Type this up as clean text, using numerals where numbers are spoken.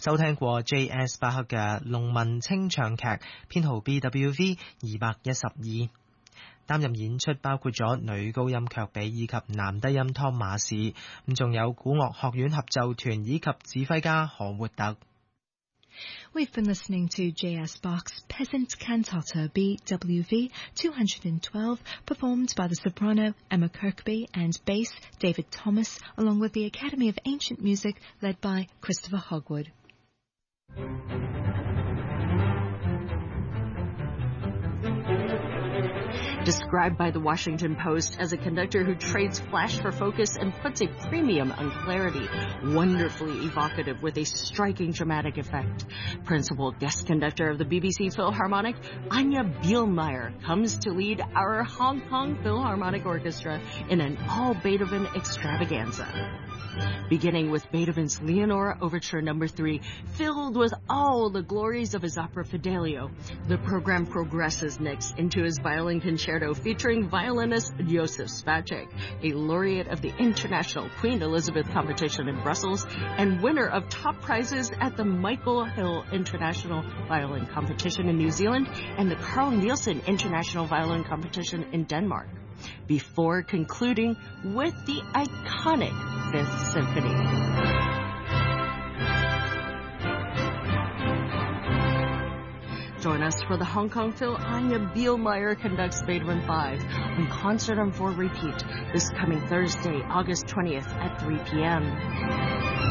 收聽過 J.S. 巴克嘅農民清唱劇，編號 BWV 212。擔任演出包括咗女高音卻比以及男低音湯馬士，咁仲有古樂學院合奏團以及指揮家何活特。 We've been listening to J.S. Bach's Peasant Cantata BWV 212, performed by the soprano Emma Kirkby and bass David Thomas, along with the Academy of Ancient Music led by Christopher Hogwood. Described by the Washington Post as a conductor who trades flash for focus and puts a premium on clarity, wonderfully evocative with a striking dramatic effect. Principal guest conductor of the BBC Philharmonic, Anya Bielmeyer, comes to lead our Hong Kong Philharmonic Orchestra in an all-Beethoven extravaganza. Beginning with Beethoven's Leonore Overture No. 3, filled with all the glories of his opera Fidelio, the program progresses next into his violin concerto featuring violinist Josef Spacek, a laureate of the International Queen Elizabeth competition in Brussels and winner of top prizes at the Michael Hill International Violin Competition in New Zealand and the Carl Nielsen International Violin Competition in Denmark, before concluding with the iconic Fifth Symphony. Join us for the Hong Kong Phil. Anya Bielmeyer conducts Beethoven 5 on Concert on 4 repeat this coming Thursday, August 20th at 3 p.m.